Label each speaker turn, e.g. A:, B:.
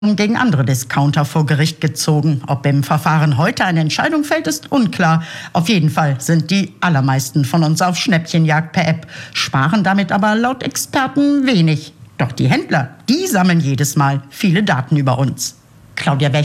A: gegen andere Discounter vor Gericht gezogen. Ob im Verfahren heute eine Entscheidung fällt, ist unklar. Auf jeden Fall sind die allermeisten von uns auf Schnäppchenjagd per App, sparen damit aber laut Experten wenig. Doch die Händler, die sammeln jedes Mal viele Daten über uns. Claudia